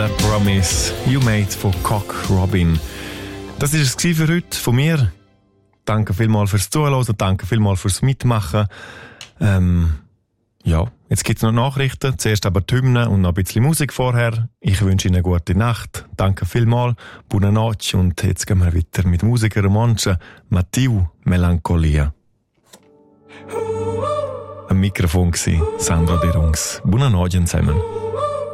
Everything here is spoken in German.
The Promise You Made von Cock Robin. Das war es für heute von mir. Danke vielmals fürs Zuhören, danke vielmals fürs Mitmachen. Jetzt gibt es noch Nachrichten, zuerst aber die Hymne und noch ein bisschen Musik vorher. Ich wünsche Ihnen eine gute Nacht. Danke vielmals, buona notte und jetzt gehen wir weiter mit Musiker Romanche, Matthieu Melancholia. Am Mikrofon war Sandra De Rungs. Buona notte zusammen.